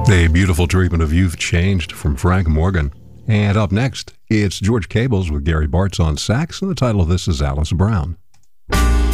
A beautiful treatment of You've Changed from Frank Morgan. And up next, it's George Cables with Gary Bartz on sax, and the title of this is Alice Brown.